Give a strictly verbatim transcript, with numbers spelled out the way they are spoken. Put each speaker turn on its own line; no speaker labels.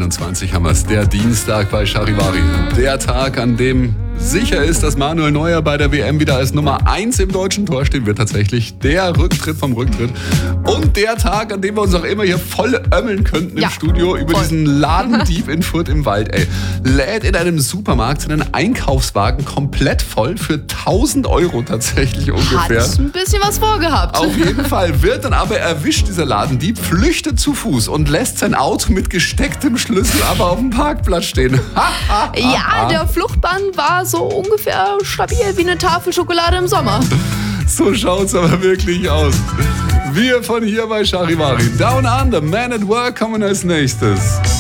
einundzwanzig haben wir es. Der Dienstag bei Charivari. Der Tag, an dem sicher ist, dass Manuel Neuer bei der W M wieder als Nummer eins im deutschen Tor stehen wird. Tatsächlich der Rücktritt vom Rücktritt. Und der Tag, an dem wir uns auch immer hier voll ömmeln könnten im
ja,
Studio über
voll.
diesen Ladendieb in Fürth im Wald. Ey, lädt in einem Supermarkt seinen Einkaufswagen komplett voll für tausend Euro tatsächlich ungefähr.
Hat ein bisschen was vorgehabt.
Auf jeden Fall wird dann aber erwischt, dieser Ladendieb, flüchtet zu Fuß und lässt sein Auto mit gestecktem Schlüssel aber auf dem Parkplatz stehen.
Ja, der Fluchtbann war so ungefähr stabil wie eine Tafel Schokolade im Sommer.
So schaut's aber wirklich aus. Wir von hier bei Charivari. Down Under, Man at Work kommen als nächstes.